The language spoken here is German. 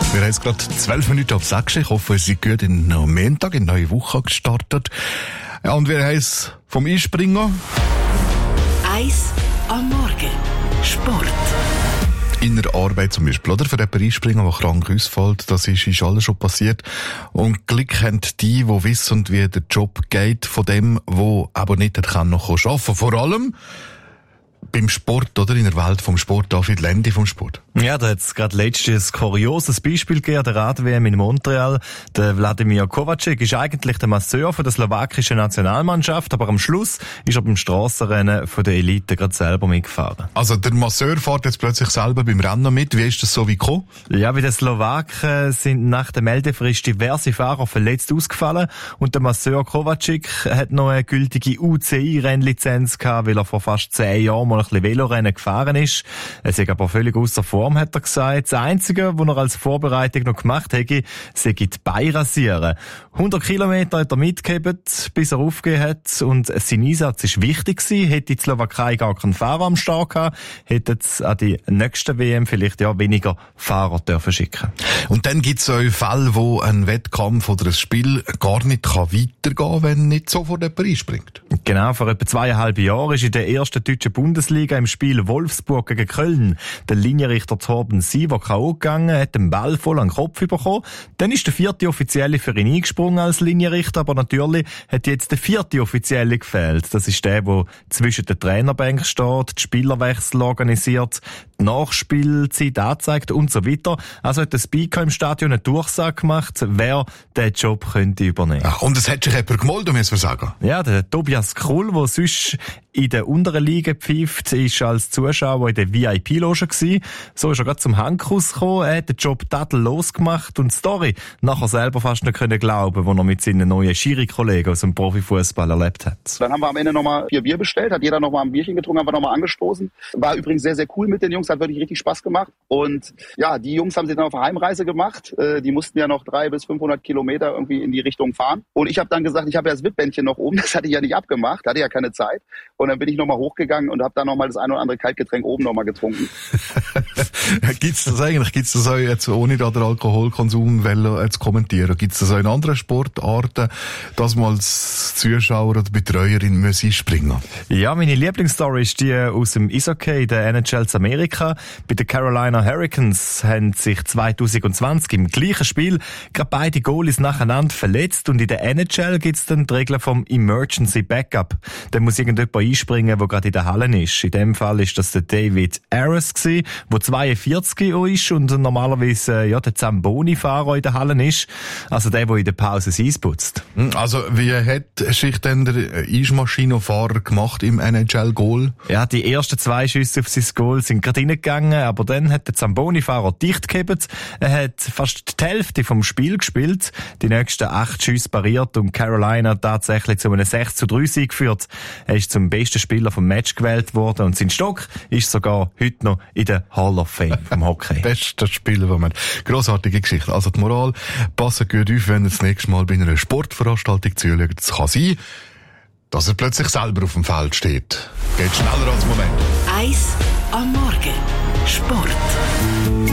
Wir haben jetzt gerade 12 Minuten ab 6. Ich hoffe, Sie sind gut in den Montag, in die neue Woche gestartet. Ja, und wir haben es vom Einspringer. Eis am Morgen. Sport. In der Arbeit zum Beispiel, oder? Für jemanden Einspringer, der krank ausfällt, das ist alles schon passiert. Und Glück haben die wissen, wie der Job geht, von dem, der aber nicht noch arbeiten kann. Vor allem beim Sport, oder? In der Welt vom Sport, David Lendi vom Sport. Ja, da hat es gerade letztes kurioses Beispiel gegeben, der Rad-WM in Montreal. Der Wladimir Kovačik ist eigentlich der Masseur von der slowakischen Nationalmannschaft, aber am Schluss ist er beim Strassenrennen von der Elite gerade selber mitgefahren. Also der Masseur fährt jetzt plötzlich selber beim Rennen mit. Wie ist das so wie gekommen? Ja, bei den Slowaken sind nach der Meldefrist diverse Fahrer verletzt ausgefallen und der Masseur Kovačik hat noch eine gültige UCI-Rennlizenz gehabt, weil er vor fast 10 Jahren mal ein bisschen Velorennen gefahren ist. Er ist aber völlig außer Form, hat er gesagt. Das Einzige, was er als Vorbereitung noch gemacht hätte, sei die Beine rasieren. 100 Kilometer hat er mitgegeben, bis er aufgegeben hat. Und sein Einsatz ist wichtig gewesen. Hätte die Slowakei gar keinen Fahrer am Start gehabt, hätte es an die nächste WM vielleicht ja weniger Fahrer dürfen schicken. Und dann gibt es auch Fälle, wo ein Wettkampf oder ein Spiel gar nicht weitergehen kann, wenn nicht sofort jemand einspringt. Genau, vor etwa 2,5 Jahren ist in der ersten deutschen Bundesliga im Spiel Wolfsburg gegen Köln der Linienrichter Torben Siever K.O. gegangen, hat den Ball voll an den Kopf bekommen. Dann ist der 4. Offizielle für ihn eingesprungen als Linienrichter, aber natürlich hat jetzt der 4. Offizielle gefehlt. Das ist der zwischen den Trainerbänken steht, die Spielerwechsel organisiert, die Nachspielzeit anzeigt und so weiter. Also hat der Speaker im Stadion eine Durchsage gemacht, wer den Job könnte übernehmen. Ach, und es hat sich jemand gemeldet, muss man sagen. Ja, der Tobias Krull, der sonst in der unteren Liga pfeift, ist als Zuschauer in der VIP-Loge gewesen. So ist er gerade zum Handkuss gekommen, er hat den Job tadellos gemacht und die Story nachher selber fast nicht können glauben, wo er mit seinen neuen Schiri-Kollegen aus dem Profifußball erlebt hat. Dann haben wir am Ende nochmal 4 Bier bestellt, hat jeder nochmal ein Bierchen getrunken, haben wir nochmal angestoßen. War übrigens sehr, sehr cool mit den Jungs, hat wirklich richtig Spaß gemacht. Und ja, die Jungs haben sich dann auf eine Heimreise gemacht. Die mussten ja noch 300 bis 500 Kilometer irgendwie in die Richtung fahren. Und ich habe dann gesagt, ich habe ja das VIP-Bändchen noch oben, das hatte ich ja nicht abgemacht, hatte ja keine Zeit. Und dann bin ich nochmal hochgegangen und habe dann nochmal das ein oder andere Kaltgetränk oben nochmal getrunken. Gibt's das eigentlich? Gibt's das auch jetzt, ohne da den Alkoholkonsum zu kommentieren? Gibt's das auch in anderen Sportarten, dass man als Zuschauer oder Betreuerin einspringen muss? Ja, meine Lieblingsstory ist die aus dem Eishockey, der NHL Amerika. Bei den Carolina Hurricanes haben sich 2020 im gleichen Spiel gerade beide Goalies nacheinander verletzt und in der NHL gibt's dann die Regeln vom Emergency Backup. Da muss irgendjemand einspringen, der gerade in der Halle ist. In dem Fall ist das der David Aris gewesen, der 42 ist und normalerweise der Zamboni-Fahrer in der Halle ist. Also der in der Pause das Eis putzt. Also wie hat sich denn der Eismaschinenfahrer gemacht im NHL-Goal? Ja, die ersten 2 Schüsse auf sein Goal sind gerade reingegangen, aber dann hat der Zamboni-Fahrer dicht gehabt. Er hat fast die Hälfte vom Spiel gespielt, die nächsten 8 Schüsse pariert und Carolina tatsächlich zu einem 6:3 geführt. Er ist zum besten Spieler vom Match gewählt worden und sein Stock ist sogar heute noch in der Hall of Fame vom Hockey. Bester Spieler, den man. Grossartige Geschichte. Also die Moral, passen gut auf, wenn ihr das nächste Mal bei einer Sportveranstaltung zuschaut. Es kann sein, dass er plötzlich selber auf dem Feld steht. Geht schneller als Moment. Eis am Morgen. Sport.